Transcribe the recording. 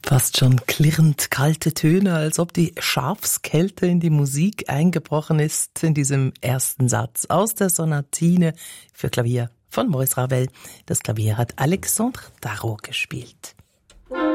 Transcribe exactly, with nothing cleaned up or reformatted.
Fast schon klirrend kalte Töne, als ob die Schafskälte in die Musik eingebrochen ist in diesem ersten Satz aus der Sonatine für Klavier von Maurice Ravel. Das Klavier hat Alexandre Darro gespielt.